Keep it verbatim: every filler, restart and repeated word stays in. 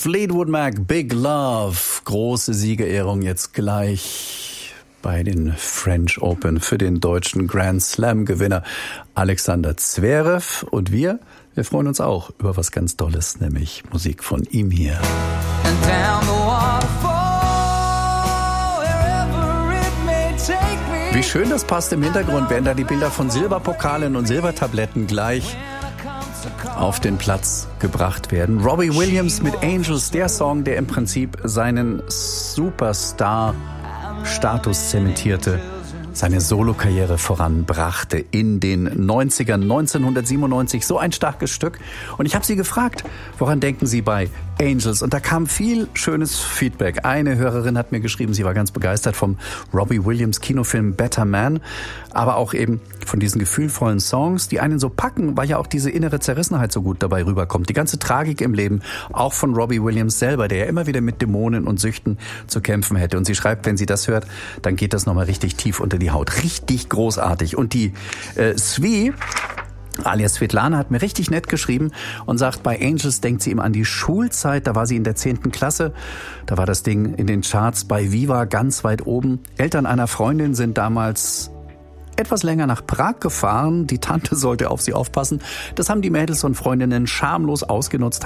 Fleetwood Mac, Big Love. Große Siegerehrung jetzt gleich bei den French Open für den deutschen Grand Slam-Gewinner Alexander Zverev. Und wir, wir freuen uns auch über was ganz Tolles, nämlich Musik von ihm hier. And down the waterfall, wherever it may take me. Wie schön das passt im Hintergrund, werden da die Bilder von Silberpokalen und Silbertabletten gleich auf den Platz gebracht werden. Robbie Williams mit Angels, der Song, der im Prinzip seinen Superstar-Status zementierte, seine Solokarriere voranbrachte in den neunzigern, neunzehnhundertsiebenundneunzig. So ein starkes Stück. Und ich habe sie gefragt, woran denken Sie bei Angels? Und da kam viel schönes Feedback. Eine Hörerin hat mir geschrieben, sie war ganz begeistert vom Robbie Williams Kinofilm Better Man, aber auch eben von diesen gefühlvollen Songs, die einen so packen, weil ja auch diese innere Zerrissenheit so gut dabei rüberkommt. Die ganze Tragik im Leben, auch von Robbie Williams selber, der ja immer wieder mit Dämonen und Süchten zu kämpfen hätte. Und sie schreibt, wenn sie das hört, dann geht das nochmal richtig tief unter die Haut. Richtig großartig. Und die äh, Svi, alias Svetlana, hat mir richtig nett geschrieben und sagt, bei Angels denkt sie ihm an die Schulzeit. Da war sie in der zehnten Klasse. Da war das Ding in den Charts bei Viva ganz weit oben. Eltern einer Freundin sind damals etwas länger nach Prag gefahren. Die Tante sollte auf sie aufpassen. Das haben die Mädels und Freundinnen schamlos ausgenutzt,